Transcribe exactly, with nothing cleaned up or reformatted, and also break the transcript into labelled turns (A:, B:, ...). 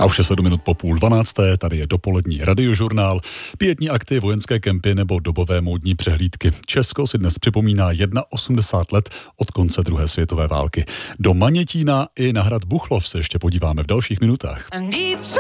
A: A už je sedm minut po půl dvanácté, tady je dopolední radiožurnál, pietní akty, vojenské kempy nebo dobové módní přehlídky. Česko si dnes připomíná osmdesát jedna let od konce druhé světové války. Do Manětína i na hrad Buchlov se ještě podíváme v dalších minutách.